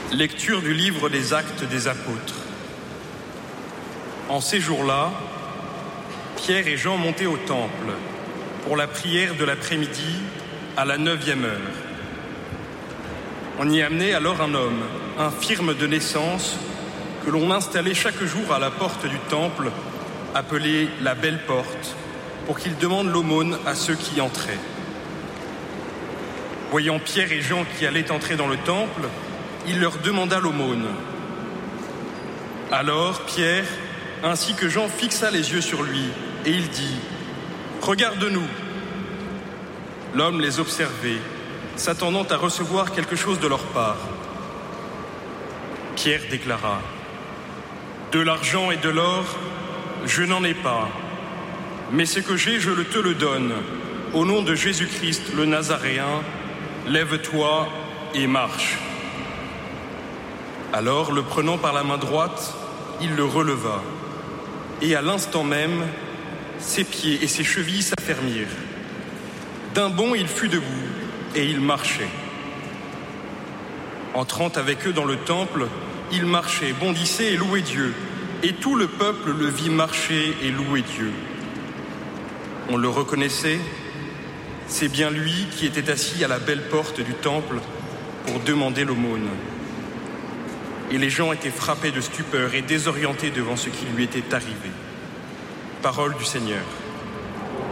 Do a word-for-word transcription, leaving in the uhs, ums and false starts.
Lecture du livre des Actes des Apôtres. En ces jours-là, Pierre et Jean montaient au temple pour la prière de l'après-midi à la neuvième heure. On y amenait alors un homme, infirme de naissance, que l'on installait chaque jour à la porte du temple, appelée la Belle Porte, pour qu'il demande l'aumône à ceux qui entraient. Voyant Pierre et Jean qui allaient entrer dans le temple, il leur demanda l'aumône. Alors Pierre, ainsi que Jean, fixa les yeux sur lui, et il dit « Regarde-nous !» L'homme les observait, s'attendant à recevoir quelque chose de leur part. Pierre déclara « De l'argent et de l'or, je n'en ai pas, mais ce que j'ai, je te le donne. Au nom de Jésus-Christ, le Nazaréen, lève-toi et marche. » Alors, le prenant par la main droite, il le releva. Et à l'instant même, ses pieds et ses chevilles s'affermirent. D'un bond, il fut debout et il marchait. Entrant avec eux dans le temple, il marchait, bondissait et louait Dieu. Et tout le peuple le vit marcher et louer Dieu. On le reconnaissait, c'est bien lui qui était assis à la belle porte du temple pour demander l'aumône. Et les gens étaient frappés de stupeur et désorientés devant ce qui lui était arrivé. Parole du Seigneur.